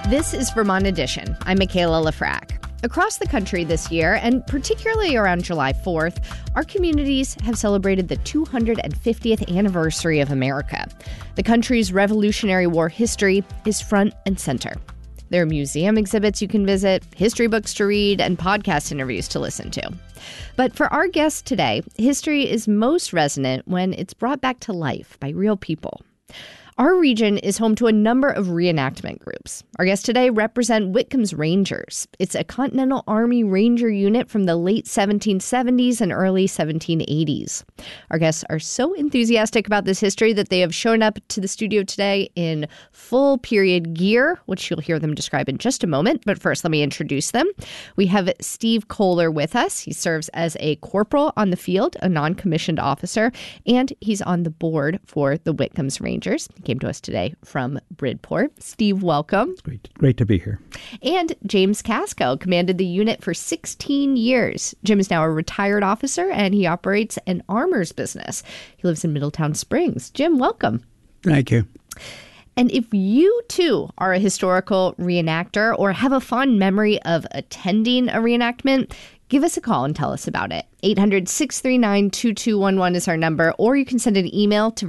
This is Vermont Edition. I'm Michaela Lafrac. Across the country this year, and particularly around July 4th, our communities have celebrated the 250th anniversary of America. The country's Revolutionary War history is front and center. There are museum exhibits you can visit, history books to read, and podcast interviews to listen to. But for our guests today, history is most resonant when it's brought back to life by real people. Our region is home to a number of reenactment groups. Our guests today represent Whitcomb's Rangers. It's a Continental Army Ranger unit from the late 1770s and early 1780s. Our guests are so enthusiastic about this history that they have shown up to the studio today in full period gear, which you'll hear them describe in just a moment. But first, let me introduce them. We have Steve Kohler with us. He serves as a corporal on the field, a non-commissioned officer, and he's on the board for the Whitcomb's Rangers. Came to us today from Bridport. Steve, welcome. Great to be here. And James Casco commanded the unit for 16 years. Jim is now a retired officer, and he operates an armor's business. He lives in Middletown Springs. Jim, welcome. Thank you. And if you, too, are a historical reenactor or have a fond memory of attending a reenactment, give us a call and tell us about it. 800-639-2211 is our number, or you can send an email to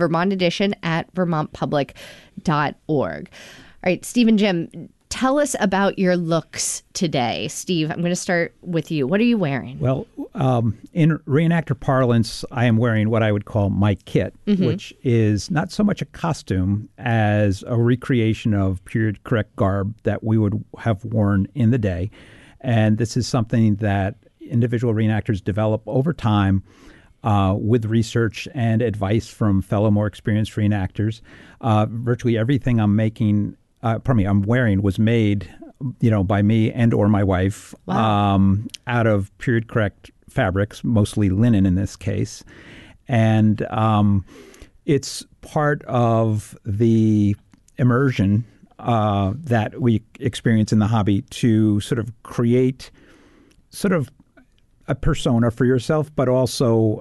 vermontedition@vermontpublic.org. All right, Steve and Jim, tell us about your looks today. Steve, I'm going to start with you. What are you wearing? Well, in reenactor parlance, I am wearing what I would call my kit, which is not so much a costume as a recreation of period correct garb that we would have worn in the day. And this is something that individual reenactors develop over time with research and advice from fellow more experienced reenactors. Virtually everything I'm wearing was made, by me and or my wife. Wow. Out of period correct fabrics, mostly linen in this case. And it's part of the immersion that we experience in the hobby to sort of create sort of a persona for yourself, but also,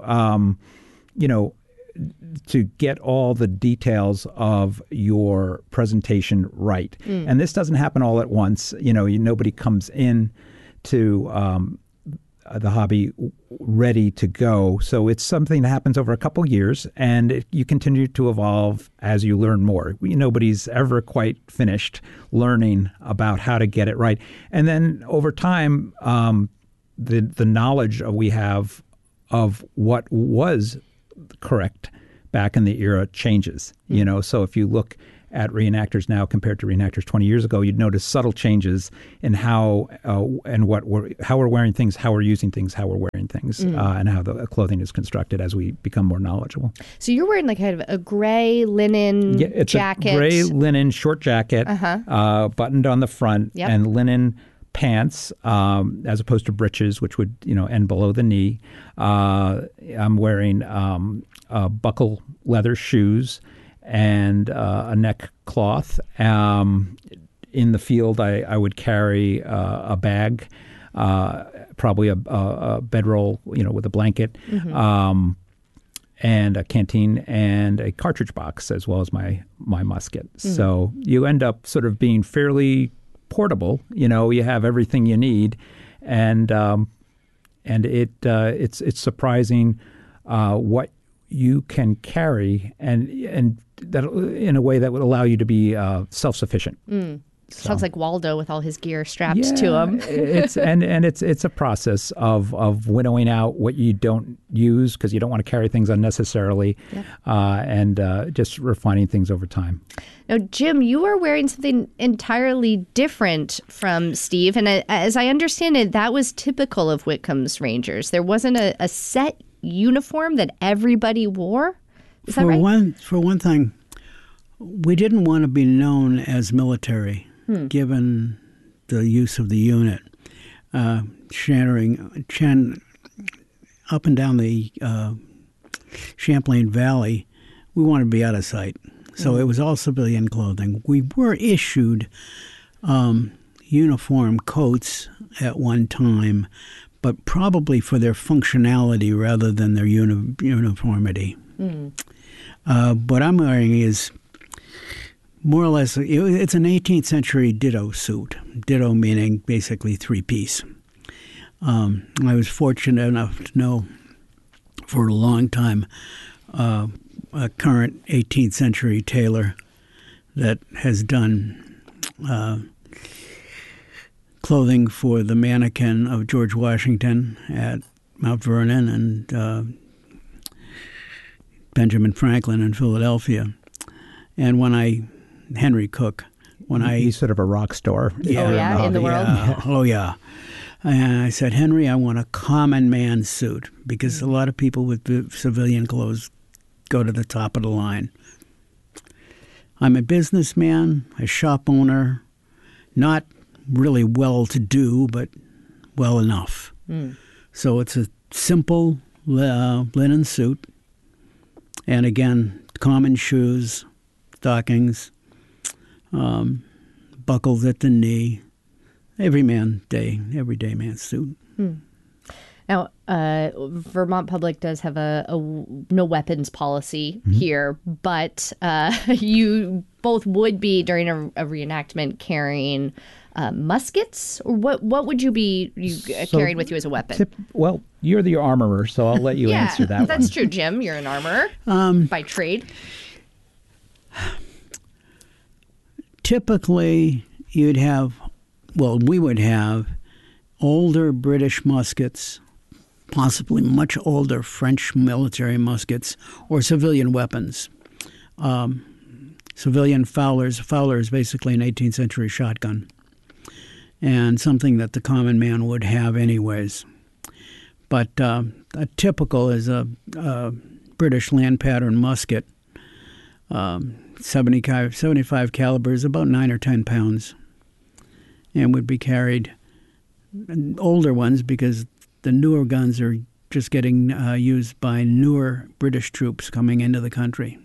to get all the details of your presentation right. And this doesn't happen all at once. Nobody comes in to the hobby ready to go. So it's something that happens over a couple of years, and you continue to evolve as you learn more. Nobody's ever quite finished learning about how to get it right. And then over time, the knowledge we have of what was correct back in the era changes. So if you look at reenactors now compared to reenactors 20 years ago, you'd notice subtle changes in how how we're wearing things, how we're using things, how we're wearing things, and how the clothing is constructed as we become more knowledgeable. So you're wearing like kind of a gray linen it's jacket. A gray linen short jacket, buttoned on the front, and linen pants, as opposed to breeches, which would end below the knee. I'm wearing buckle leather shoes and a neck cloth. In the field, I would carry a bag, probably a bedroll, with a blanket, and a canteen and a cartridge box, as well as my musket. So you end up sort of being fairly portable. You have everything you need, and it's surprising what you can carry, and that in a way that would allow you to be self-sufficient. Sounds like Waldo with all his gear strapped to him. it's a process of winnowing out what you don't use because you don't want to carry things unnecessarily, and just refining things over time. Now, Jim, you are wearing something entirely different from Steve, and as I understand it, that was typical of Whitcomb's Rangers. There wasn't a set uniform that everybody wore. Is that right? For one thing, we didn't want to be known as military, given the use of the unit. Chanting up and down the Champlain Valley, we wanted to be out of sight. So it was all civilian clothing. We were issued uniform coats at one time, but probably for their functionality rather than their uniformity. What I'm wearing is More or less, it's an 18th century ditto suit. Ditto meaning basically three-piece. I was fortunate enough to know for a long time a current 18th century tailor that has done clothing for the mannequin of George Washington at Mount Vernon and Benjamin Franklin in Philadelphia. And Henry Cook, he's sort of a rock star. Yeah. In the world? Yeah. Oh, yeah. And I said, Henry, I want a common man suit because a lot of people with civilian clothes go to the top of the line. I'm a businessman, a shop owner, not really well-to-do, but well enough. So it's a simple linen suit. And again, common shoes, stockings, buckles at the knee, everyday man suit. Now, Vermont Public does have a no weapons policy here, but you both would be during a reenactment carrying muskets, or what would you be carrying with you as a weapon? Well, you're the armorer, so I'll let you answer that. That's true, Jim. You're an armorer by trade. Typically, we would have older British muskets, possibly much older French military muskets, or civilian weapons. Civilian Fowlers. Fowler is basically an 18th century shotgun, and something that the common man would have anyways. But a typical is a British land pattern musket, 75 calibers, about 9 or 10 pounds, and would be carried. Older ones, because the newer guns are just getting used by newer British troops coming into the country.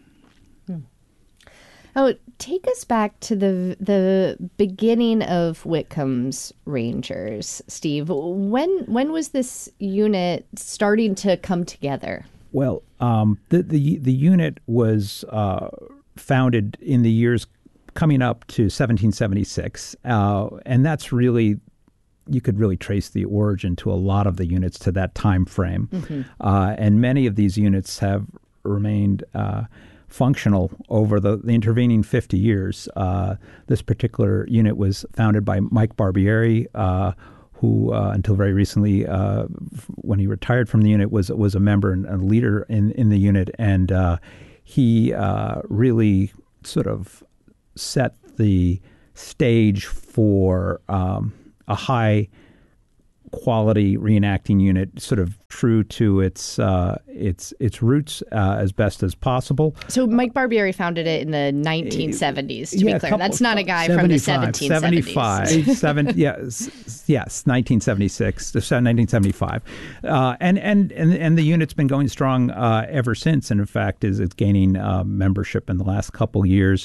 Oh, take us back to the beginning of Whitcomb's Rangers, Steve. When was this unit starting to come together? Well, the unit was founded in the years coming up to 1776, and that's really, you could really trace the origin to a lot of the units to that time frame. And many of these units have remained functional over the intervening 50 years. This particular unit was founded by Mike Barbieri, who until very recently, when he retired from the unit, was a member and a leader in the unit. And he really sort of set the stage for a high quality reenacting unit, sort of true to its roots as best as possible. So Mike Barbieri founded it in the 1970s, to be clear. That's not a guy from the 1770s. 75. Yes, 1976, 1975. And the unit's been going strong ever since, and in fact is gaining membership in the last couple years.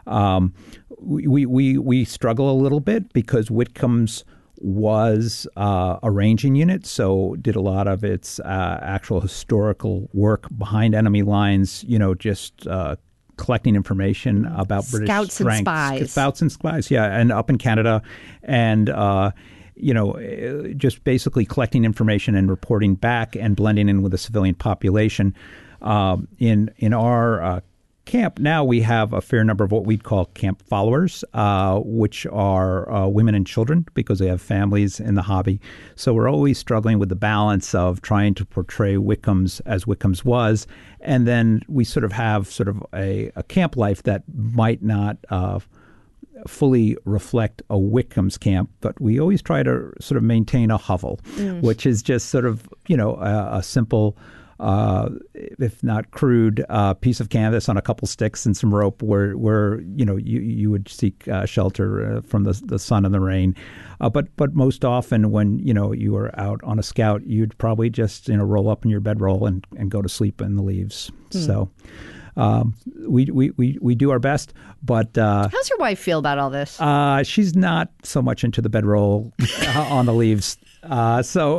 We struggle a little bit because Whitcomb's was a ranging unit, so did a lot of its actual historical work behind enemy lines, just collecting information about British scouts strength. And spies. Scouts and spies, yeah, and up in Canada, and just basically collecting information and reporting back and blending in with the civilian population. In our camp now, we have a fair number of what we'd call camp followers, which are women and children because they have families in the hobby. So we're always struggling with the balance of trying to portray Whitcomb's as Whitcomb's was, and then we sort of have a camp life that might not fully reflect a Whitcomb's camp, but we always try to sort of maintain a hovel, which is just sort of, a simple, if not crude, piece of canvas on a couple sticks and some rope where you would seek shelter from the sun and the rain. But most often when, you were out on a scout, you'd probably just, roll up in your bedroll and go to sleep in the leaves. So we do our best, but how's your wife feel about all this? She's not so much into the bedroll on the leaves. So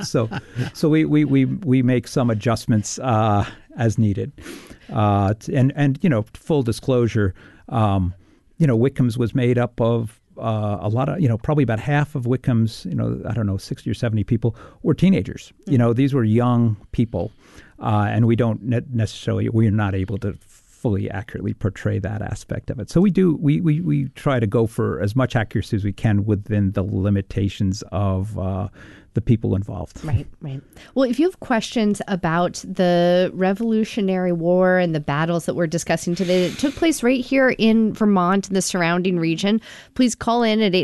we make some adjustments as needed. And full disclosure, Whitcomb's was made up of a lot of, probably about half of Whitcomb's, 60 or 70 people were teenagers. These were young people, and we don't we're not able to fully accurately portray that aspect of it. So we try to go for as much accuracy as we can within the limitations of the people involved. Right. Well, if you have questions about the Revolutionary War and the battles that we're discussing today that took place right here in Vermont and the surrounding region, please call in at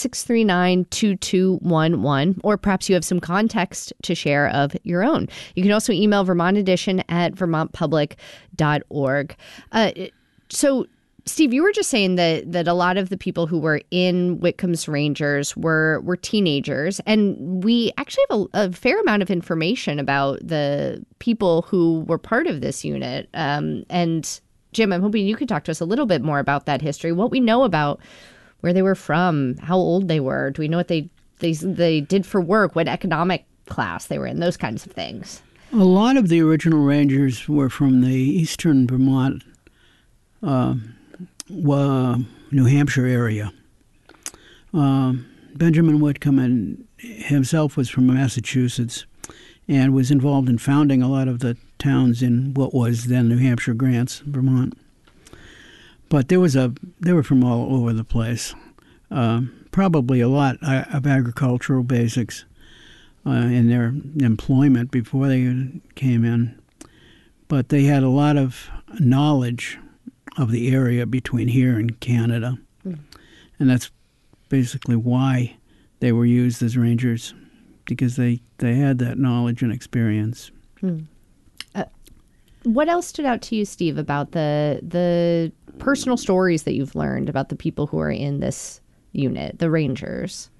800-639-2211, or perhaps you have some context to share of your own. You can also email Vermont Edition at vermontpublic.org. So, Steve, you were just saying that a lot of the people who were in Whitcomb's Rangers were teenagers, and we actually have a fair amount of information about the people who were part of this unit. And Jim, I'm hoping you could talk to us a little bit more about that history, what we know about where they were from, how old they were. Do we know what they did for work, what economic class they were in, those kinds of things? A lot of the original Rangers were from the eastern Vermont, New Hampshire area. Benjamin Whitcomb himself was from Massachusetts and was involved in founding a lot of the towns in what was then New Hampshire, Grants, Vermont. But they were from all over the place. Probably a lot of agricultural basics in their employment before they came in. But they had a lot of knowledge of the area between here and Canada. And that's basically why they were used as rangers, because they had that knowledge and experience. What else stood out to you, Steve, about the personal stories that you've learned about the people who are in this unit, the Rangers?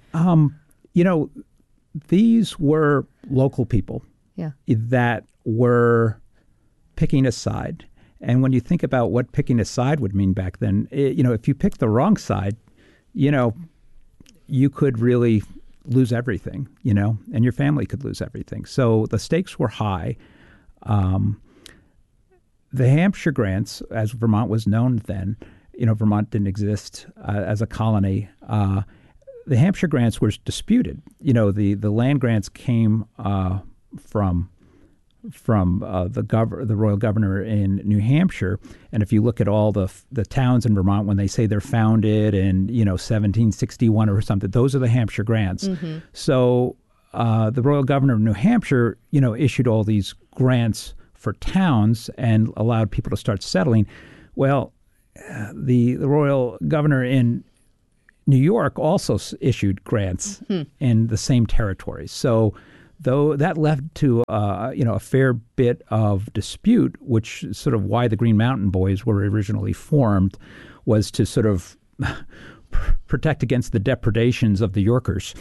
These were local people that were picking a side. And when you think about what picking a side would mean back then, if you picked the wrong side, you could really lose everything, and your family could lose everything. So the stakes were high. The Hampshire Grants, as Vermont was known then, Vermont didn't exist as a colony. The Hampshire Grants were disputed. The land grants came from the royal governor in New Hampshire, and if you look at all the towns in Vermont when they say they're founded in 1761 or something, those are the Hampshire Grants. Mm-hmm. So the royal governor of New Hampshire, issued all these grants for towns and allowed people to start settling. Well, the royal governor in New York also issued grants in the same territories. So though that led to a fair bit of dispute, which is sort of why the Green Mountain Boys were originally formed, was to sort of protect against the depredations of the Yorkers.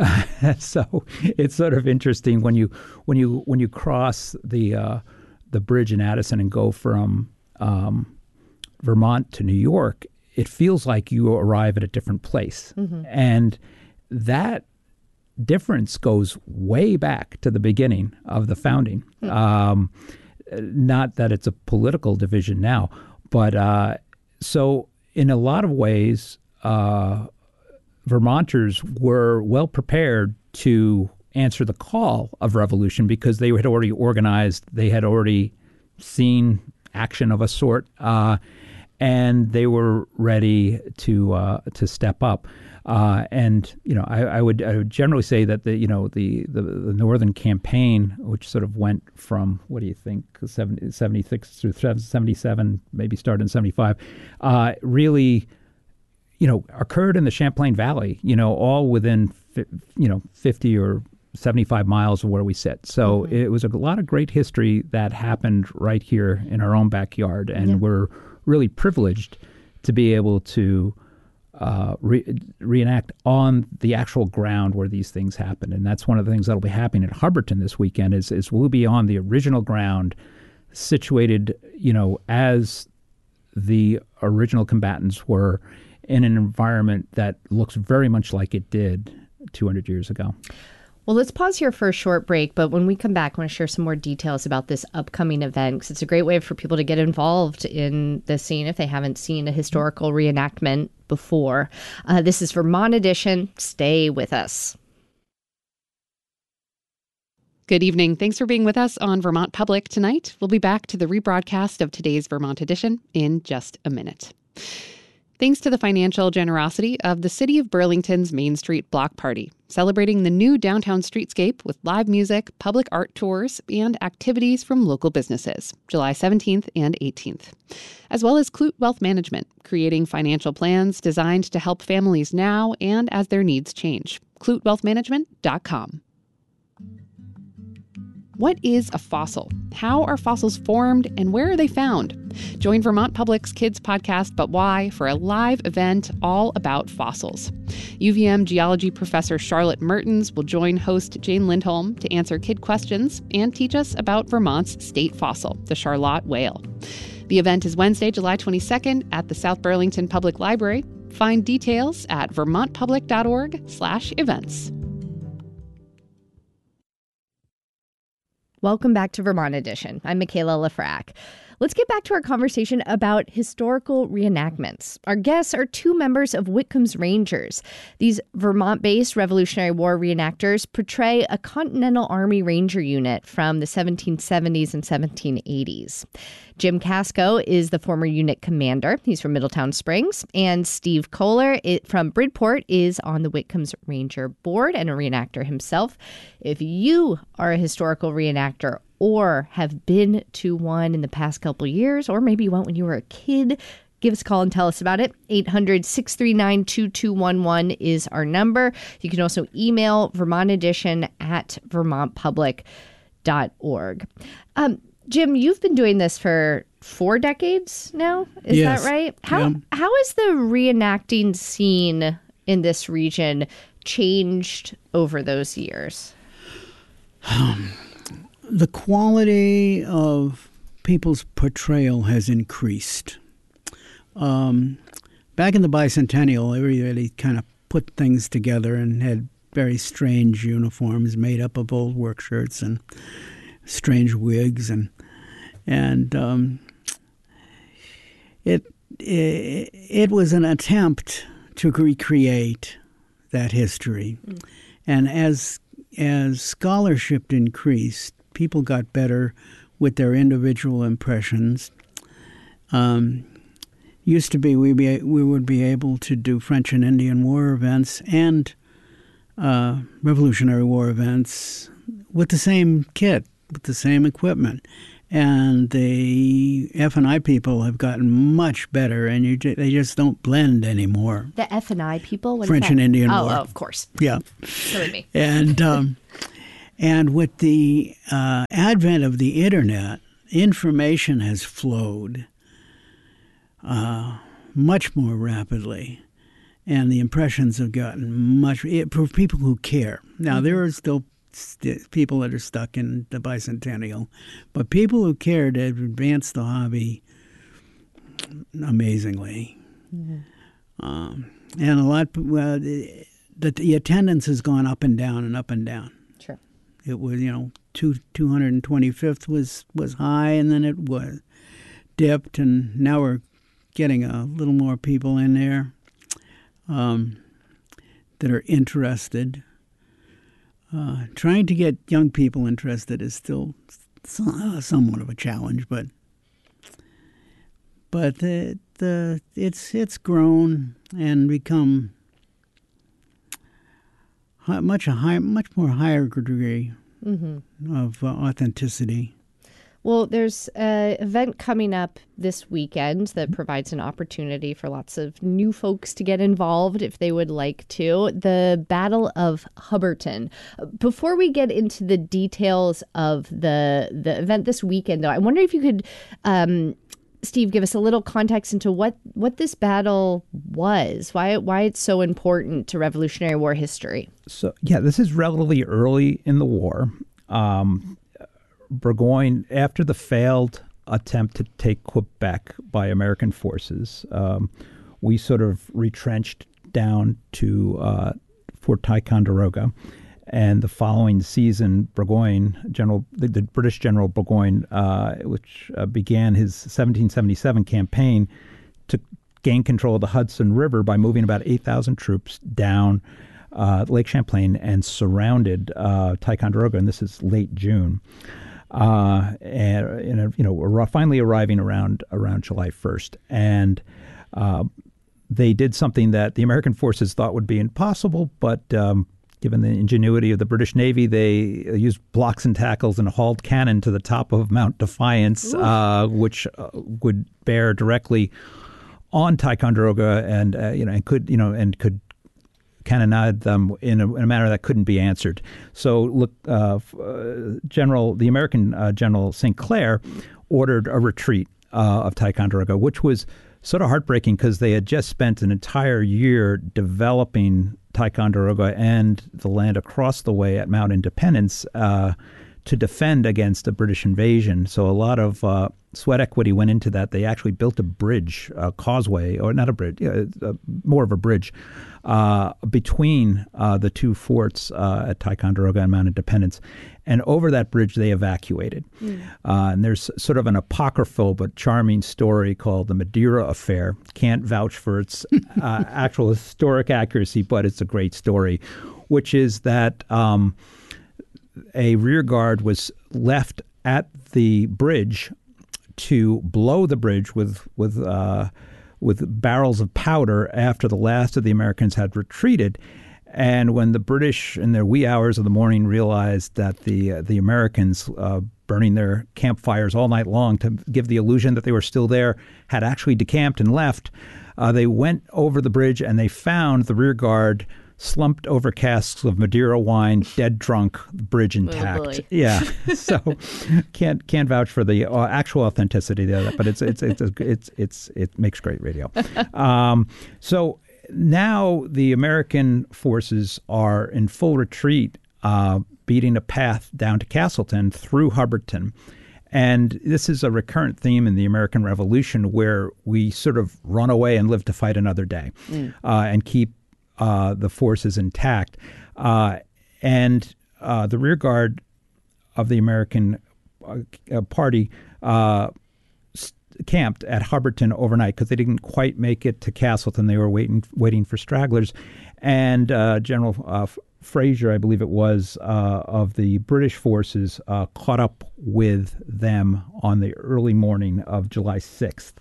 So it's sort of interesting when you cross the bridge in Addison and go from Vermont to New York, it feels like you arrive at a different place, and that difference goes way back to the beginning of the founding. Not that it's a political division now, but so in a lot of ways, Vermonters were well prepared to answer the call of revolution because they had already organized, they had already seen action of a sort, and they were ready to step up. And I would generally say that the Northern Campaign, which sort of went from, what do you think, 76 through 77, maybe started in 75, really occurred in the Champlain Valley, all within 50 or 75 miles of where we sit. So it was a lot of great history that happened right here in our own backyard, and we're really privileged to be able to reenact on the actual ground where these things happen. And that's one of the things that'll be happening at Hubbardton this weekend is we'll be on the original ground, situated, as the original combatants were, in an environment that looks very much like it did 200 years ago. Well, let's pause here for a short break, but when we come back, I want to share some more details about this upcoming event, because it's a great way for people to get involved in the scene if they haven't seen a historical reenactment before. This is Vermont Edition. Stay with us. Good evening. Thanks for being with us on Vermont Public tonight. We'll be back to the rebroadcast of today's Vermont Edition in just a minute. Thanks to the financial generosity of the City of Burlington's Main Street Block Party, celebrating the new downtown streetscape with live music, public art tours, and activities from local businesses, July 17th and 18th. As well as Clute Wealth Management, creating financial plans designed to help families now and as their needs change. CluteWealthManagement.com. What is a fossil? How are fossils formed and where are they found? Join Vermont Public's Kids podcast, But Why, for a live event all about fossils. UVM geology professor Charlotte Mertens will join host Jane Lindholm to answer kid questions and teach us about Vermont's state fossil, the Charlotte whale. The event is Wednesday, July 22nd at the South Burlington Public Library. Find details at vermontpublic.org/events. Welcome back to Vermont Edition. I'm Michaela Lafrac. Let's get back to our conversation about historical reenactments. Our guests are two members of Whitcomb's Rangers. These Vermont-based Revolutionary War reenactors portray a Continental Army Ranger unit from the 1770s and 1780s. Jim Casco is the former unit commander. He's from Middletown Springs. And Steve Kohler from Bridport is on the Whitcomb's Ranger board and a reenactor himself. If you are a historical reenactor or have been to one in the past couple years, or maybe you went when you were a kid, give us a call and tell us about it. 800-639-2211 is our number. You can also email vermontedition@vermontpublic.org. Jim, you've been doing this for 4 decades now. Is Yes. that right? How has the reenacting scene in this region changed over those years? The quality of people's portrayal has increased. Back in the bicentennial, everybody kind of put things together and had very strange uniforms made up of old work shirts and strange wigs, and it was an attempt to recreate that history. And as scholarship increased, people got better with their individual impressions. Used to be we would be able to do French and Indian War events and Revolutionary War events with the same kit, with the same equipment. And the F&I people have gotten much better, and they just don't blend anymore. The F&I people? What French is that? and Indian War. War. Oh, of course. Yeah. Silly me. And with the advent of the Internet, information has flowed much more rapidly, and the impressions have gotten for people who care. Now, there are still people that are stuck in the bicentennial, but people who cared have advanced the hobby amazingly. And a lot, the attendance has gone up and down and up and down. Sure. It was, 225th was high, and then it was dipped, and now we're getting a little more people in there that are interested. Trying to get young people interested is still somewhat of a challenge, but it's grown and become much more higher degree of authenticity. Well, there's an event coming up this weekend that provides an opportunity for lots of new folks to get involved if they would like to. The Battle of Hubbardton. Before we get into the details of the event this weekend, though, I wonder if you could, Steve, give us a little context into what this battle was, why it's so important to Revolutionary War history. So, yeah, this is relatively early in the war. Burgoyne, after the failed attempt to take Quebec by American forces, we sort of retrenched down to Fort Ticonderoga. and the following season, Burgoyne, the British General Burgoyne, which began his 1777 campaign to gain control of the Hudson River by moving about 8,000 troops down Lake Champlain and surrounded Ticonderoga, and this is late June. We're finally arriving around July 1st, and they did something that the American forces thought would be impossible, but given the ingenuity of the British Navy, they used blocks and tackles and hauled cannon to the top of Mount Defiance, which would bear directly on Ticonderoga, and could cannonade them in a manner that couldn't be answered. So, look, the American General St. Clair ordered a retreat of Ticonderoga, which was sort of heartbreaking because they had just spent an entire year developing Ticonderoga and the land across the way at Mount Independence to defend against a British invasion. So a lot of sweat equity went into that. They actually built a bridge, a causeway, or not a bridge, more of a bridge, between the two forts at Ticonderoga and Mount Independence. And over that bridge, they evacuated. And there's sort of an apocryphal but charming story called the Madeira Affair. Can't vouch for its actual historic accuracy, but it's a great story, which is that a rear guard was left at the bridge to blow the bridge with barrels of powder after the last of the Americans had retreated. And when the British, in their wee hours of the morning, realized that the Americans, burning their campfires all night long to give the illusion that they were still there, had actually decamped and left, they went over the bridge and they found the rear guard slumped over casks of Madeira wine, dead drunk, bridge intact. Yeah, so can't vouch for the actual authenticity of that, but it makes great radio. So now the American forces are in full retreat, beating a path down to Castleton through Hubbardton. And this is a recurrent theme in the American Revolution, where we sort of run away and live to fight another day, and keep the forces intact. And the rear guard of the American party camped at Hubbardton overnight because they didn't quite make it to Castleton. They were waiting for stragglers. And General Fraser, I believe it was, of the British forces, caught up with them on the early morning of July 6th.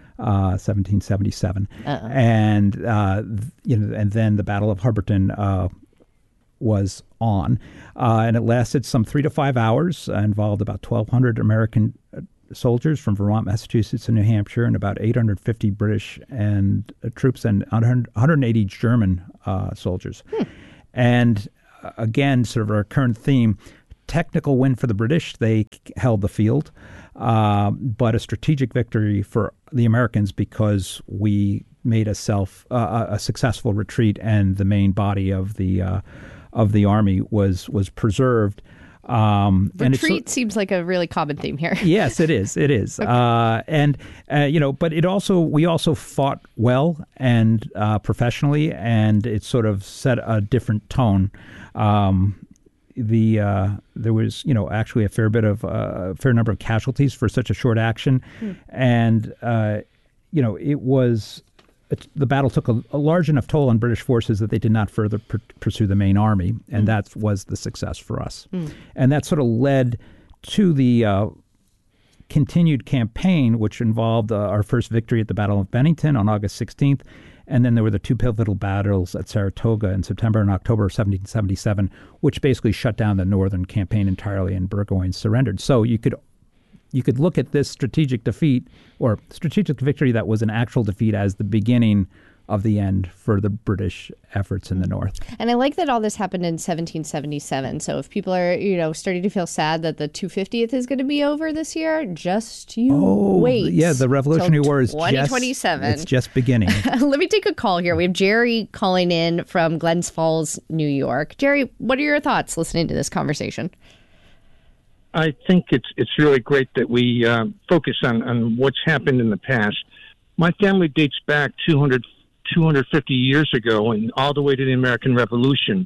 1777, and and then the Battle of Hubbardton was on, and it lasted some 3 to 5 hours. Involved about 1,200 American soldiers from Vermont, Massachusetts, and New Hampshire, and about 850 British and troops, and 180 German soldiers. And again, sort of our current theme. Technical win for the British. They held the field, but a strategic victory for the Americans because we made a successful retreat, and the main body of the army was preserved. Retreat seems like a really common theme here. Yes, it is. It is. Okay. But we also fought well and professionally, and it sort of set a different tone. There was actually a fair number of casualties for such a short action, and it was the battle took a large enough toll on British forces that they did not further pursue the main army, and that was the success for us, and that sort of led to the continued campaign, which involved our first victory at the Battle of Bennington on August 16th. And then there were the two pivotal battles at Saratoga in September and October of 1777, which basically shut down the northern campaign entirely, and Burgoyne surrendered. So you could look at this strategic defeat or strategic victory that was an actual defeat as the beginning of the end for the British efforts in the north. And I like that all this happened in 1777. So if people are, starting to feel sad that the 250th is going to be over this year, just wait. Yeah, the Revolutionary War is 2027. It's just beginning. Let me take a call here. We have Jerry calling in from Glens Falls, New York. Jerry, what are your thoughts listening to this conversation? I think it's really great that we focus on what's happened in the past. My family dates back 250 years ago and all the way to the American Revolution.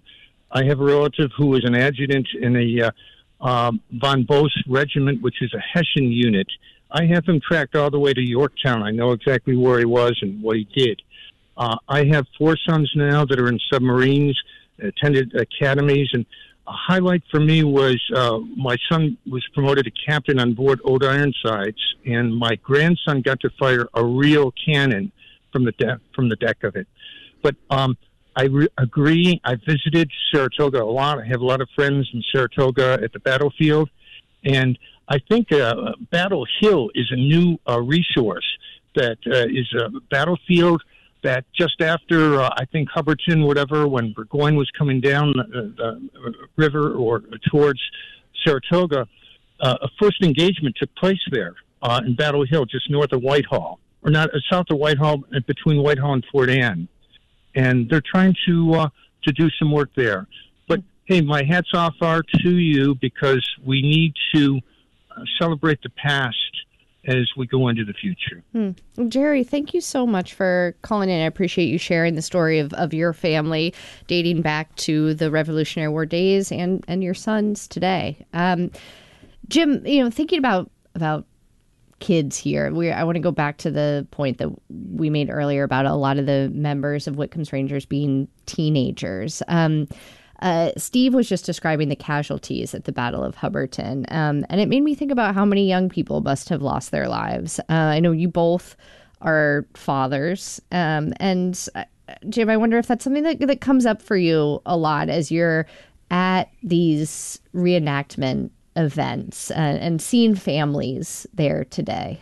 I have a relative who was an adjutant in a von Boos regiment, which is a Hessian unit. I have him tracked all the way to Yorktown. I know exactly where he was and what he did. I have 4 sons now that are in submarines, attended academies, and a highlight for me was my son was promoted to captain on board Old Ironsides, and my grandson got to fire a real cannon from the deck of it. But I agree. I visited Saratoga a lot. I have a lot of friends in Saratoga at the battlefield, and I think Battle Hill is a new resource that is a battlefield that just after, I think, Hubbardton, whatever, when Burgoyne was coming down the river or towards Saratoga, a first engagement took place there in Battle Hill, just north of Whitehall, or not south of Whitehall, between Whitehall and Fort Anne. And they're trying to do some work there. But, hey, my hats off are to you, because we need to celebrate the past as we go into the future. Jerry, thank you so much for calling in. I appreciate you sharing the story of your family dating back to the Revolutionary War days and your sons today. Jim, thinking about kids here, I want to go back to the point that we made earlier about a lot of the members of Whitcomb's Rangers being teenagers. Steve was just describing the casualties at the Battle of Hubbardton, and it made me think about how many young people must have lost their lives. I know you both are fathers, and Jim, I wonder if that's something that comes up for you a lot as you're at these reenactment events and seeing families there today.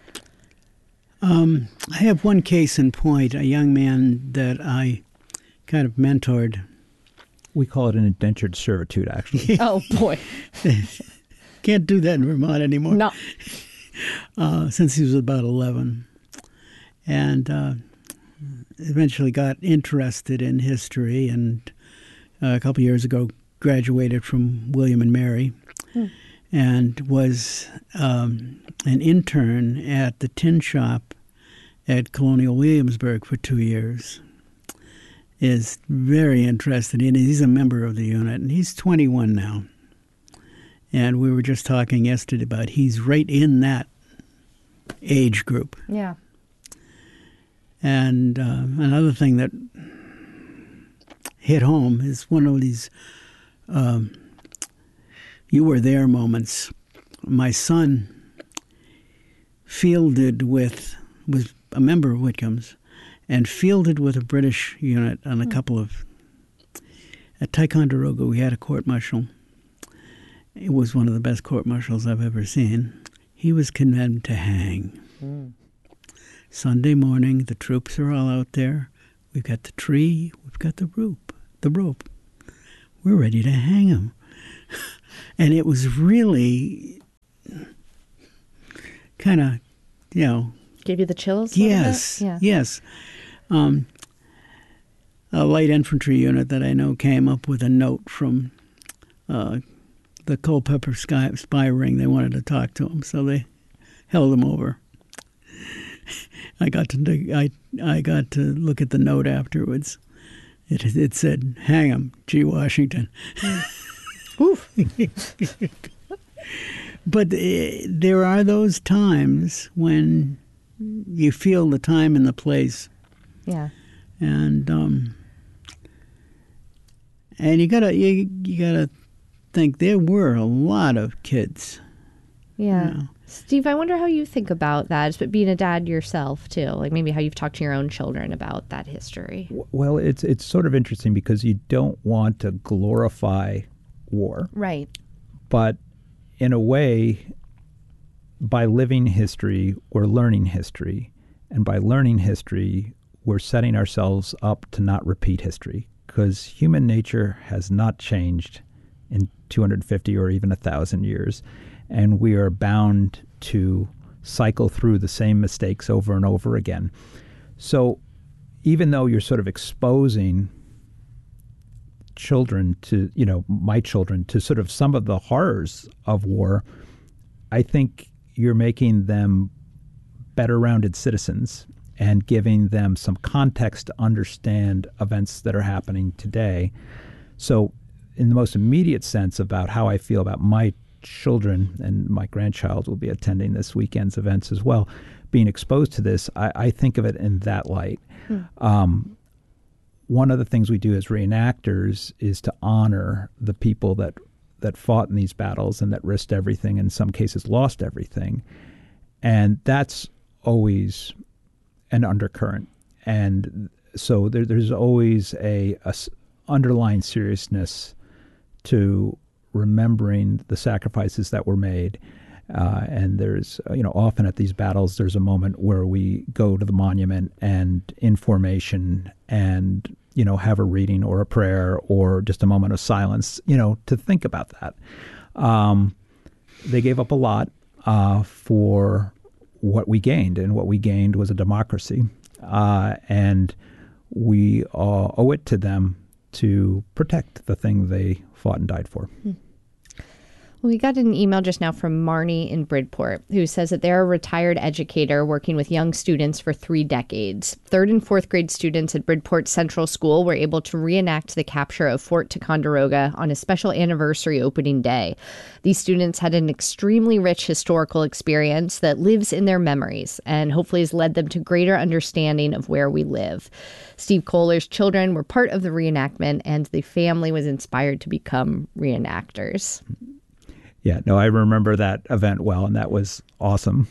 I have one case in point, a young man that I kind of mentored. We call it an indentured servitude, actually. Oh, boy. Can't do that in Vermont anymore. No. Since he was about 11. And eventually got interested in history, and a couple years ago graduated from William and Mary and was an intern at the tin shop at Colonial Williamsburg for 2 years. Is very interested in it. He's a member of the unit, and he's 21 now. And we were just talking yesterday about he's right in that age group. Yeah. And another thing that hit home is one of these you were there moments. My son was a member of Whitcomb's, and fielded with a British unit on a couple of... At Ticonderoga, we had a court-martial. It was one of the best court-martials I've ever seen. He was condemned to hang. Sunday morning, the troops are all out there. We've got the tree, we've got the rope. We're ready to hang him. And it was really kind of, Gave you the chills? Yes, yes. A light infantry unit that I know came up with a note from the Culpeper spy ring. They wanted to talk to him, so they held him over. I got to look at the note afterwards. It said, "Hang him, G. Washington." Oof. But there are those times when you feel the time and the place. Yeah. And you gotta think there were a lot of kids. Yeah. Steve, I wonder how you think about that, but being a dad yourself too, like maybe how you've talked to your own children about that history. Well, it's sort of interesting because you don't want to glorify war. Right. But in a way, by living history, we're learning history. And by learning history, we're setting ourselves up to not repeat history, because human nature has not changed in 250 or even 1,000 years. And we are bound to cycle through the same mistakes over and over again. So even though you're sort of exposing children to, my children, to sort of some of the horrors of war, I think you're making them better rounded citizens and giving them some context to understand events that are happening today So in the most immediate sense about how I feel about my children, and my grandchild will be attending this weekend's events as well, being exposed to this, I think of it in that light. One of the things we do as reenactors is to honor the people that fought in these battles and that risked everything, in some cases lost everything. And that's always an undercurrent. And so there's always a underlying seriousness to remembering the sacrifices that were made. And there's, often at these battles, there's a moment where we go to the monument and in formation and, have a reading or a prayer or just a moment of silence, to think about that. They gave up a lot for what we gained, and what we gained was a democracy. And we owe it to them to protect the thing they fought and died for. We got an email just now from Marnie in Bridport, who says that they're a retired educator working with young students for 3 decades. 3rd and 4th grade students at Bridport Central School were able to reenact the capture of Fort Ticonderoga on a special anniversary opening day. These students had an extremely rich historical experience that lives in their memories and hopefully has led them to greater understanding of where we live. Steve Kohler's children were part of the reenactment, and the family was inspired to become reenactors. Yeah, no, I remember that event well, and that was awesome.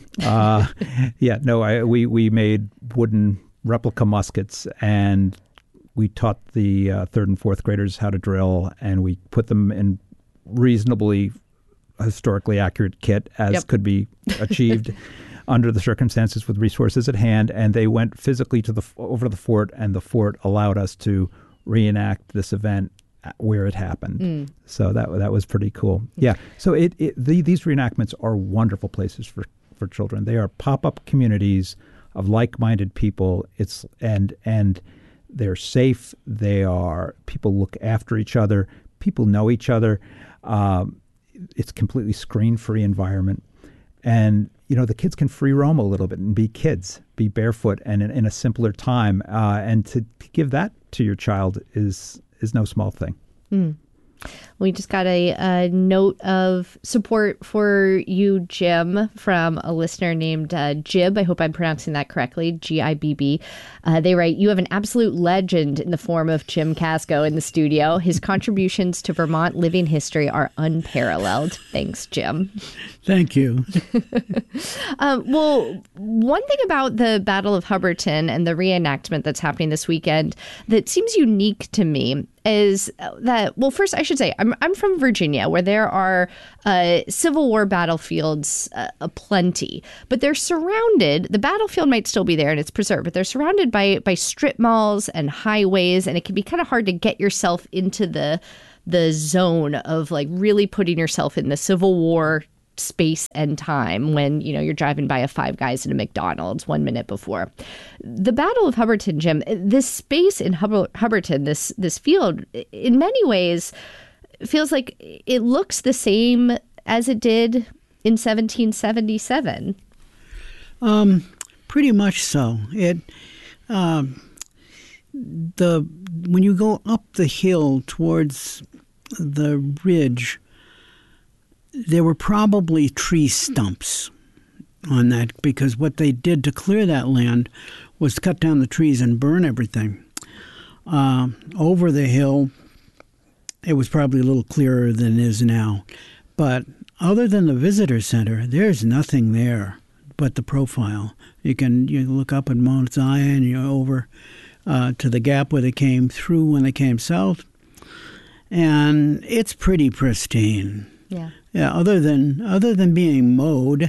We made wooden replica muskets, and we taught the 3rd and 4th graders how to drill, and we put them in reasonably historically accurate kit as could be achieved under the circumstances with resources at hand. And they went physically over to the fort, and the fort allowed us to reenact this event where it happened. So that was pretty cool. Yeah. So these reenactments are wonderful places for children. They are pop-up communities of like-minded people. And they're safe. People look after each other. People know each other. It's completely screen-free environment. And, the kids can free roam a little bit and be kids, be barefoot and in a simpler time. And to give that to your child is no small thing. We just got a note of support for you, Jim, from a listener named Jib. I hope I'm pronouncing that correctly, Gibb. They write, "You have an absolute legend in the form of Jim Casco in the studio. His contributions to Vermont living history are unparalleled." Thanks, Jim. Thank you. Well, one thing about the Battle of Hubbardton and the reenactment that's happening this weekend that seems unique to me is that, well, first I should say I'm from Virginia, where there are Civil War battlefields aplenty, but they're surrounded. The battlefield might still be there and it's preserved, but they're surrounded by strip malls and highways, and it can be kind of hard to get yourself into the zone of like really putting yourself in the Civil War space and time when you're driving by a Five Guys and a McDonald's 1 minute before. The Battle of Hubbardton, Jim, this space in Hubbardton, this field, in many ways feels like it looks the same as it did in 1777. Pretty much so. When you go up the hill towards the ridge, there were probably tree stumps on that, because what they did to clear that land was cut down the trees and burn everything. Over the hill, it was probably a little clearer than it is now. But other than the visitor center, there's nothing there but the profile. You look up at Mount Zion, you're over to the gap where they came through when they came south, and it's pretty pristine. Yeah. Yeah, other than being mowed,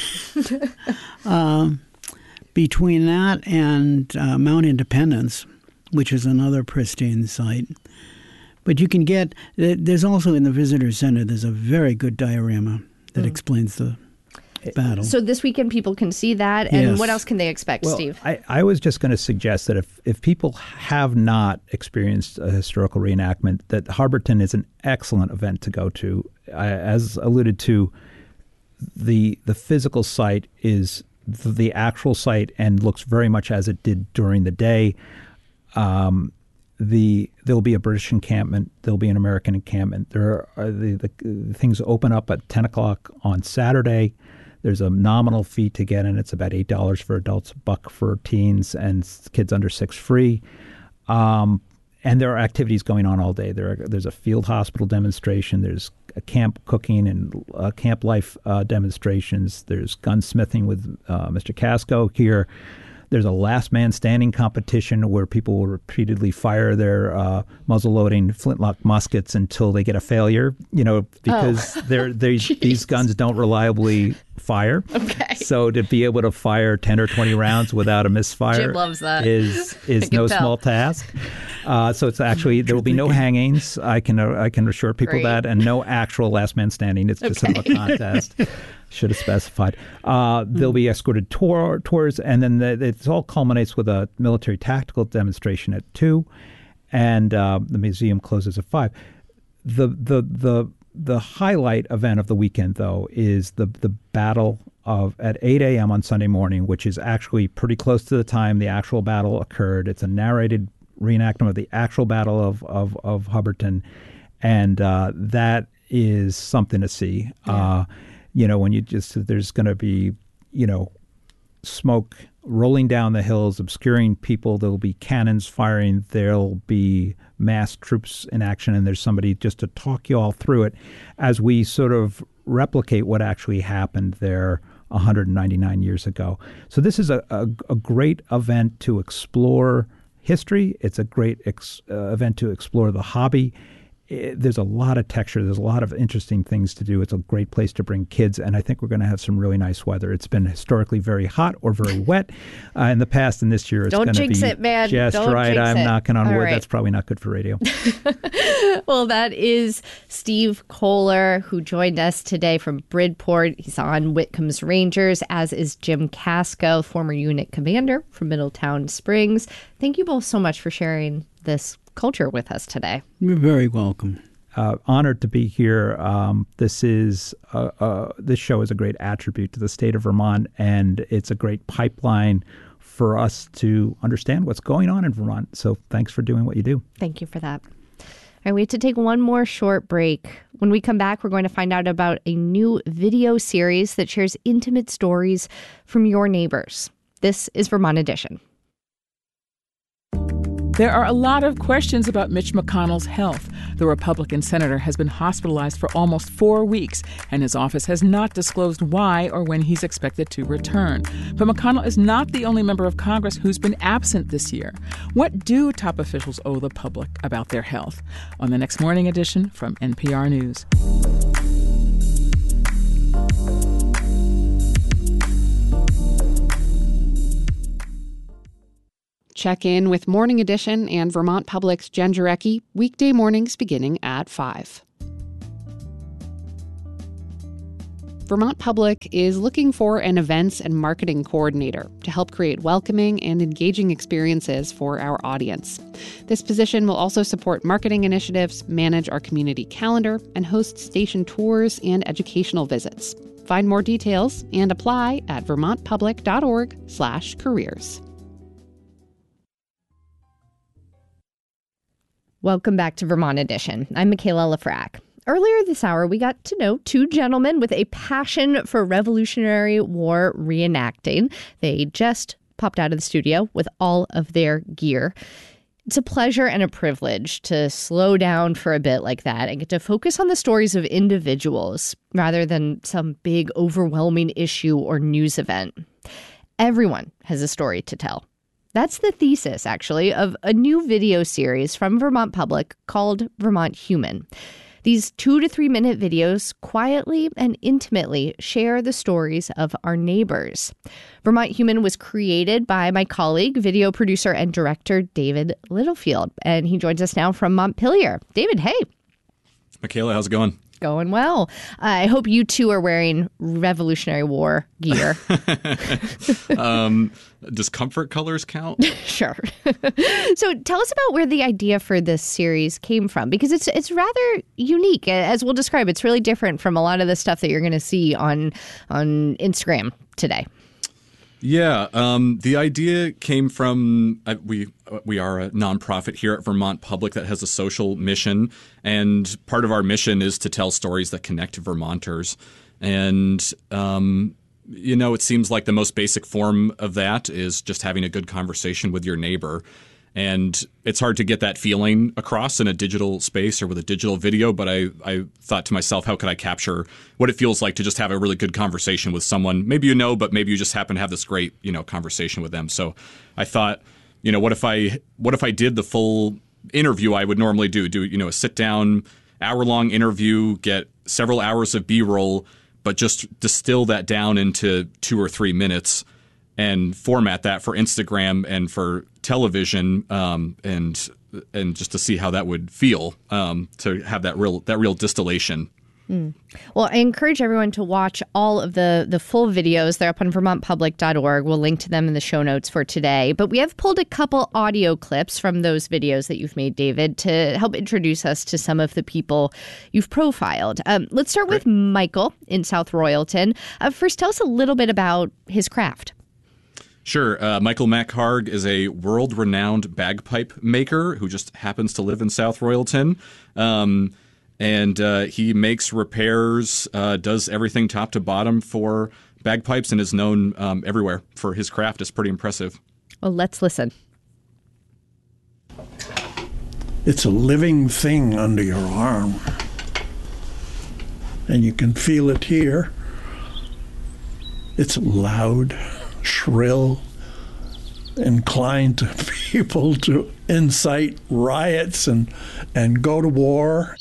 between that and Mount Independence, which is another pristine site. But you can there's also in the visitor center, there's a very good diorama that explains the battle. So this weekend people can see that, and yes. What else can they expect, Steve? I was just going to suggest that if people have not experienced a historical reenactment, that Hubbardton is an excellent event to go to. As alluded to, the physical site is the actual site and looks very much as it did during the day. there'll be a British encampment. There'll be an American encampment. There are the things open up at 10 o'clock on Saturday. There's a nominal fee to get in. It's about $8 for adults, $1 for teens, and kids under 6 free. And there are activities going on all day. There's a field hospital demonstration. There's a camp cooking and camp life demonstrations. There's gunsmithing with Mr. Casco here. There's a last man standing competition where people will repeatedly fire their muzzle-loading flintlock muskets until they get a failure, because these guns don't reliably fire. Okay. So to be able to fire 10 or 20 rounds without a misfire Jim loves that. is no small task. So it's actually, there will be no hangings. I can assure people that, and no actual last man standing. It's just sort of a contest. Should have specified. They'll be escorted tours, and then it all culminates with a military tactical demonstration at 2, and the museum closes at 5. The highlight event of the weekend, though, is the battle at 8 a.m. on Sunday morning, which is actually pretty close to the time the actual battle occurred. It's a narrated reenactment of the actual battle of Hubbardton, and that is something to see. Yeah. When there's going to be, smoke rolling down the hills, obscuring people. There'll be cannons firing. There'll be massed troops in action. And there's somebody just to talk you all through it as we sort of replicate what actually happened there 199 years ago. So this is a great event to explore history. It's a great event to explore the hobby. There's a lot of texture. There's a lot of interesting things to do. It's a great place to bring kids, and I think we're going to have some really nice weather. It's been historically very hot or very wet in the past, and this year it's going to be just right. I'm knocking on wood. Right. That's probably not good for radio. Well, that is Steve Kohler, who joined us today from Bridport. He's on Whitcomb's Rangers, as is Jim Casco, former unit commander from Middletown Springs. Thank you both so much for sharing this culture with us today. You're very welcome. Honored to be here. This show is a great attribute to the state of Vermont, and it's a great pipeline for us to understand what's going on in Vermont. So thanks for doing what you do. Thank you for that. All right, we have to take one more short break. When we come back, we're going to find out about a new video series that shares intimate stories from your neighbors. This is Vermont Edition. There are a lot of questions about Mitch McConnell's health. The Republican senator has been hospitalized for almost 4 weeks, and his office has not disclosed why or when he's expected to return. But McConnell is not the only member of Congress who's been absent this year. What do top officials owe the public about their health? On the next Morning Edition from NPR News. Check in with Morning Edition and Vermont Public's Jen Jarecki, weekday mornings beginning at 5. Vermont Public is looking for an events and marketing coordinator to help create welcoming and engaging experiences for our audience. This position will also support marketing initiatives, manage our community calendar, and host station tours and educational visits. Find more details and apply at vermontpublic.org/careers. Welcome back to Vermont Edition. I'm Michaela Lafrac. Earlier this hour, we got to know two gentlemen with a passion for Revolutionary War reenacting. They just popped out of the studio with all of their gear. It's a pleasure and a privilege to slow down for a bit like that and get to focus on the stories of individuals rather than some big, overwhelming issue or news event. Everyone has a story to tell. That's the thesis, actually, of a new video series from Vermont Public called Vermont Human. These 2 to 3 minute videos quietly and intimately share the stories of our neighbors. Vermont Human was created by my colleague, video producer and director David Littlefield, and he joins us now from Montpelier. David, hey. Michaela, how's it going? Going well. I hope you two are wearing Revolutionary War gear. Does comfort colors count? Sure. So tell us about where the idea for this series came from, because it's rather unique. As we'll describe, it's really different from a lot of the stuff that you're going to see on Instagram today. Yeah, the idea came from we are a nonprofit here at Vermont Public that has a social mission, and part of our mission is to tell stories that connect Vermonters. And it seems like the most basic form of that is just having a good conversation with your neighbor. And it's hard to get that feeling across in a digital space or with a digital video. But I thought to myself, how could I capture what it feels like to just have a really good conversation with someone? Maybe but maybe you just happen to have this great, conversation with them. So I thought, what if I did the full interview I would normally do a sit down, hour-long interview, get several hours of B-roll, but just distill that down into 2 or 3 minutes and format that for Instagram and for television, and just to see how that would feel, to have that real distillation. Well, I encourage everyone to watch all of the full videos. They're up on vermontpublic.org. We'll link to them in the show notes for today. But we have pulled a couple audio clips from those videos that you've made, David, to help introduce us to some of the people you've profiled. Let's start with Michael in South Royalton. First, tell us a little bit about his craft. Sure. Michael MacHarg is a world-renowned bagpipe maker who just happens to live in South Royalton. And he makes repairs, does everything top to bottom for bagpipes, and is known everywhere for his craft. It's pretty impressive. Well, let's listen. It's a living thing under your arm. And you can feel it here. It's loud, shrill, inclined to people to incite riots and go to war.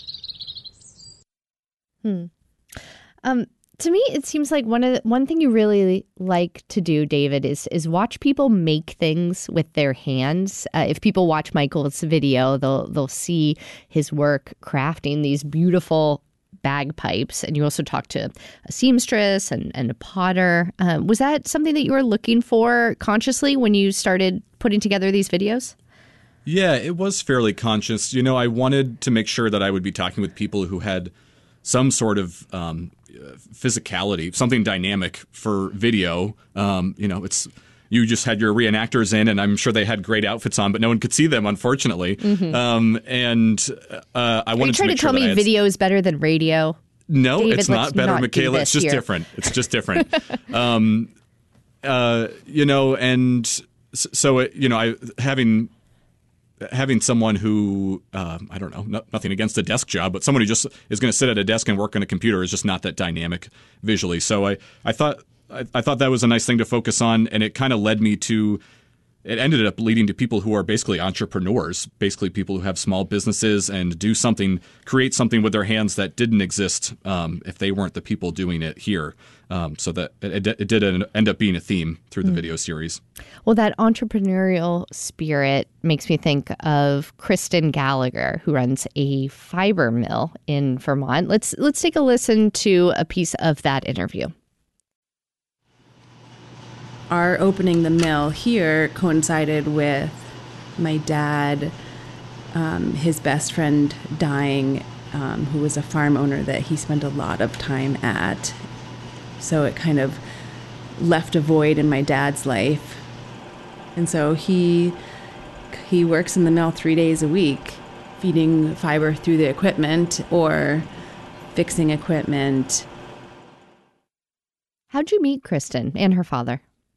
To me, it seems like one thing you really like to do, David, is watch people make things with their hands. If people watch Michael's video, they'll see his work crafting these beautiful bagpipes. And you also talk to a seamstress and a potter. Was that something that you were looking for consciously when you started putting together these videos? Yeah, it was fairly conscious. I wanted to make sure that I would be talking with people who had some sort of physicality, something dynamic for video. You just had your reenactors in, and I'm sure they had great outfits on, but no one could see them, unfortunately. Mm-hmm. I wanted to make sure that me video is better than radio? No, David, it's not better, Michaela. It's just here. different. It's just different. And so having someone who, I don't know, nothing against a desk job, but someone who just is going to sit at a desk and work on a computer is just not that dynamic visually. So I thought that was a nice thing to focus on, and it kind of it ended up leading to people who are basically entrepreneurs, basically people who have small businesses and create something with their hands that didn't exist if they weren't the people doing it here. So that it did end up being a theme through the video series. Well, that entrepreneurial spirit makes me think of Kristen Gallagher, who runs a fiber mill in Vermont. Let's take a listen to a piece of that interview. Our opening the mill here coincided with my dad, his best friend dying, who was a farm owner that he spent a lot of time at. So it kind of left a void in my dad's life. And so he works in the mill 3 days a week, feeding fiber through the equipment or fixing equipment. How'd you meet Kristen and her father?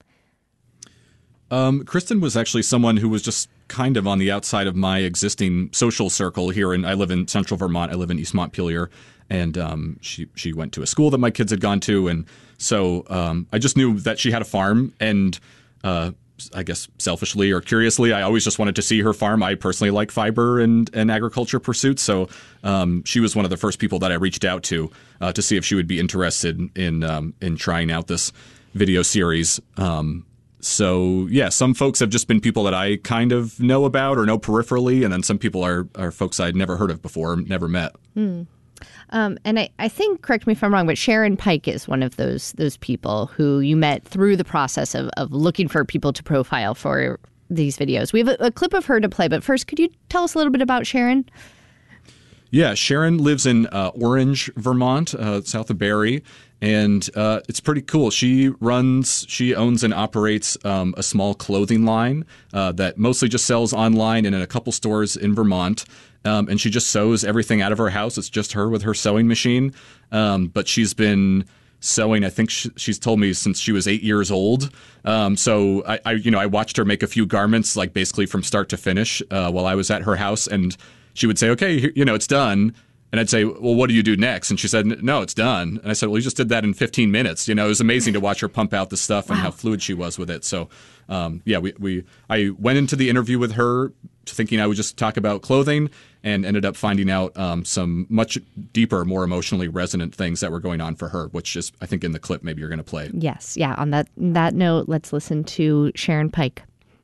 Kristen was actually someone who was just kind of on the outside of my existing social circle here. I live in central Vermont. I live in East Montpelier. And she went to a school that my kids had gone to. And so I just knew that she had a farm. And I guess selfishly or curiously, I always just wanted to see her farm. I personally like fiber and agriculture pursuits. So she was one of the first people that I reached out to see if she would be interested in trying out this video series. So, yeah, some folks have just been people that I kind of know about or know peripherally, and then some people are folks I'd never heard of before, never met. And I think, correct me if I'm wrong, but Sharon Pike is one of those people who you met through the process of looking for people to profile for these videos. We have a clip of her to play, but first, could you tell us a little bit about Sharon? Yeah, Sharon lives in Orange, Vermont, south of Barrie, And it's pretty cool. She owns and operates a small clothing line that mostly just sells online and in a couple stores in Vermont. And she just sews everything out of her house. It's just her with her sewing machine. But she's been sewing, I think she's told me, since she was 8 years old. So I watched her make a few garments, like basically from start to finish, while I was at her house. And she would say, okay, it's done. And I'd say, well, what do you do next? And she said, no, it's done. And I said, well, you just did that in 15 minutes. It was amazing to watch her pump out the stuff and how fluid she was with it. So, I went into the interview with her thinking I would just talk about clothing and ended up finding out some much deeper, more emotionally resonant things that were going on for her, which is, I think, in the clip maybe you're going to play. Yes. Yeah. On that note, let's listen to Sharon Pike.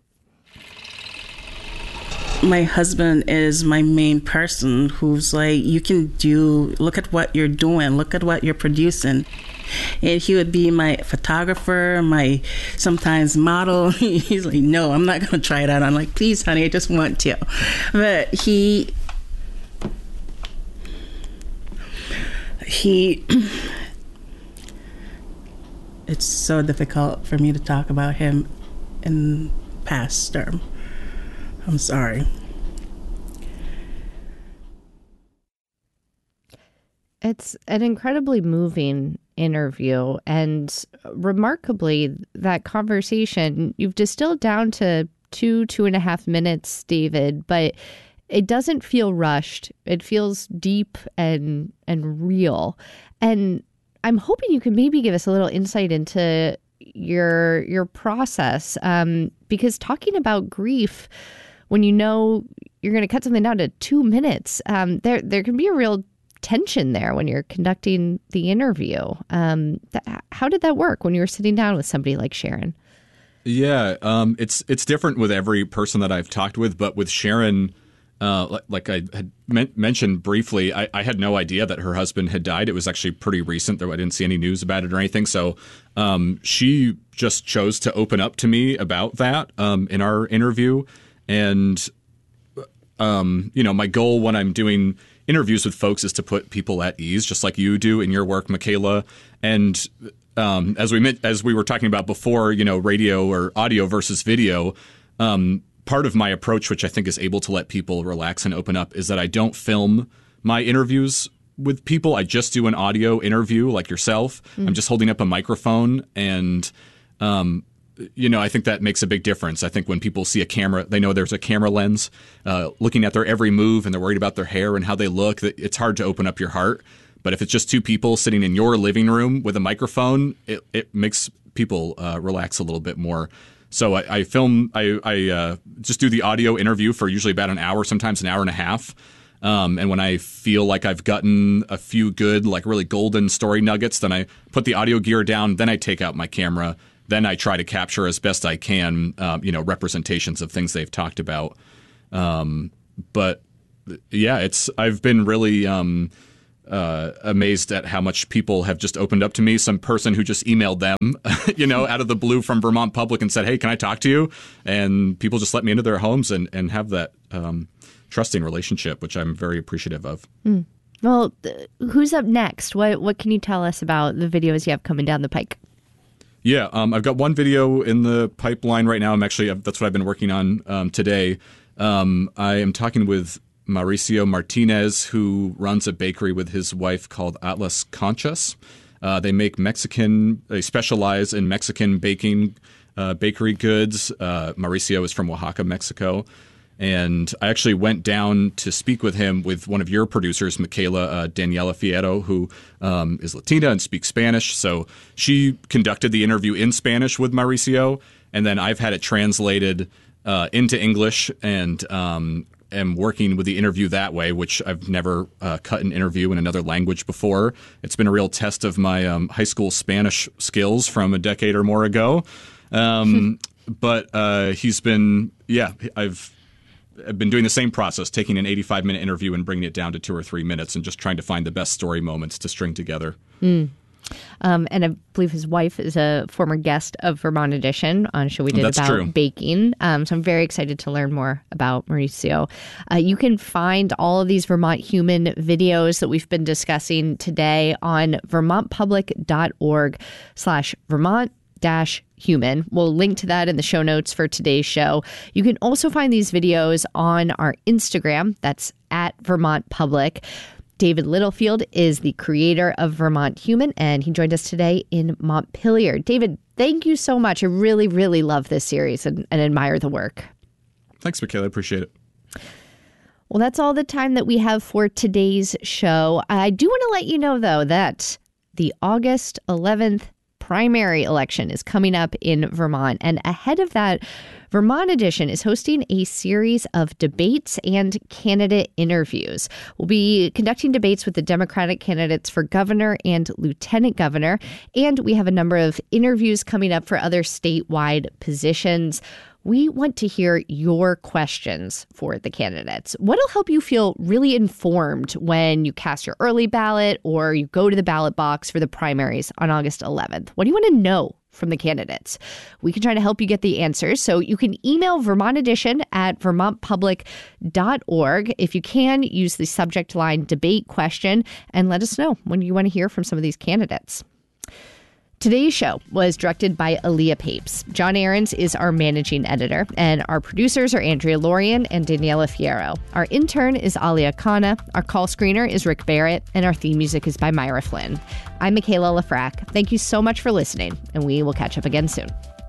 My husband is my main person who's like, look at what you're doing, look at what you're producing. And he would be my photographer, my sometimes model. He's like, no, I'm not going to try it out. I'm like, please, honey, I just want to. But he it's so difficult for me to talk about him in past term. I'm sorry. It's an incredibly moving interview, and remarkably, that conversation, you've distilled down to 2.5 minutes, David, but it doesn't feel rushed. It feels deep and real. And I'm hoping you can maybe give us a little insight into your process, because talking about grief, when you're going to cut something down to 2 minutes, there can be a real tension there when you're conducting the interview. How did that work when you were sitting down with somebody like Sharon? Yeah, it's different with every person that I've talked with, but with Sharon, like I had mentioned briefly, I had no idea that her husband had died. It was actually pretty recent, though I didn't see any news about it or anything. So she just chose to open up to me about that in our interview. And, my goal when I'm doing interviews with folks is to put people at ease, just like you do in your work, Michaela. And as we were talking about before, radio or audio versus video, part of my approach, which I think is able to let people relax and open up, is that I don't film my interviews with people. I just do an audio interview like yourself. I'm just holding up a microphone and I think that makes a big difference. I think when people see a camera, they know there's a camera lens looking at their every move, and they're worried about their hair and how they look. It's hard to open up your heart. But if it's just two people sitting in your living room with a microphone, it makes people relax a little bit more. So I just do the audio interview for usually about an hour, sometimes an hour and a half. And when I feel like I've gotten a few good, like really golden story nuggets, then I put the audio gear down, then I take out my camera. Then I try to capture as best I can, representations of things they've talked about. But yeah, I've been really amazed at how much people have just opened up to me. Some person who just emailed them, out of the blue from Vermont Public and said, hey, can I talk to you? And people just let me into their homes and have that trusting relationship, which I'm very appreciative of. Mm. Well, who's up next? What can you tell us about the videos you have coming down the pike? Yeah, I've got one video in the pipeline right now. That's what I've been working on today. I am talking with Mauricio Martinez, who runs a bakery with his wife called Atlas Conchas. They specialize in Mexican baking, bakery goods. Mauricio is from Oaxaca, Mexico. And I actually went down to speak with him with one of your producers, Michaela, Daniela Fierro, who is Latina and speaks Spanish. So she conducted the interview in Spanish with Mauricio, and then I've had it translated into English and am working with the interview that way, which I've never cut an interview in another language before. It's been a real test of my high school Spanish skills from a decade or more ago. But I've been doing the same process, taking an 85-minute interview and bringing it down to 2 or 3 minutes and just trying to find the best story moments to string together. And I believe his wife is a former guest of Vermont Edition on a show we did about baking. So I'm very excited to learn more about Mauricio. You can find all of these Vermont Human videos that we've been discussing today on vermontpublic.org/Vermont-human. We'll link to that in the show notes for today's show. You can also find these videos on our Instagram. That's at Vermont Public. David Littlefield is the creator of Vermont Human, and he joined us today in Montpelier. David, thank you so much. I really, really love this series and admire the work. Thanks, Michaela. I appreciate it. Well, that's all the time that we have for today's show. I do want to let you know, though, that the August 11th primary election is coming up in Vermont. And ahead of that, Vermont Edition is hosting a series of debates and candidate interviews. We'll be conducting debates with the Democratic candidates for governor and lieutenant governor. And we have a number of interviews coming up for other statewide positions. We want to hear your questions for the candidates. What'll help you feel really informed when you cast your early ballot or you go to the ballot box for the primaries on August 11th? What do you want to know from the candidates? We can try to help you get the answers. So you can email Vermont Edition at vermontpublic.org. If you can, use the subject line debate question and let us know when you want to hear from some of these candidates. Today's show was directed by Aaliyah Papes. John Ahrens is our managing editor, and our producers are Andrea Lorian and Daniela Fierro. Our intern is Alia Khanna, our call screener is Rick Barrett, and our theme music is by Myra Flynn. I'm Michaela Lafrac. Thank you so much for listening, and we will catch up again soon.